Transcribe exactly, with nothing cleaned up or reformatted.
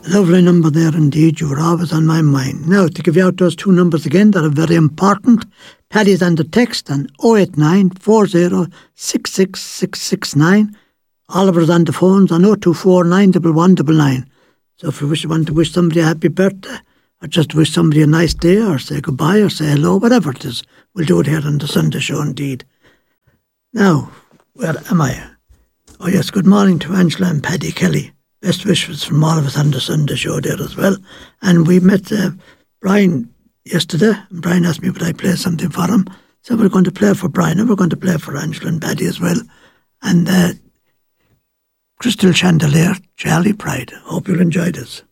A lovely number there indeed. You were always on my mind. Now, to give you out those two numbers again that are very important. Paddy's on the text on oh eight nine, four oh, six six six six nine. Oliver's on the phones on oh two four, nine one one nine nine. So if you wish, want to wish somebody a happy birthday, or just wish somebody a nice day, or say goodbye, or say hello, whatever it is, we'll do it here on the Sunday show indeed. Now, where am I? Oh yes, good morning to Angela and Paddy Kelly. Best wishes from all of us on the Sunday show there as well. And we met uh, Brian yesterday, and Brian asked me would I play something for him. So we're going to play for Brian, and we're going to play for Angela and Paddy as well. And uh, Crystal Chandelier, Charlie Pride. Hope you'll enjoy this.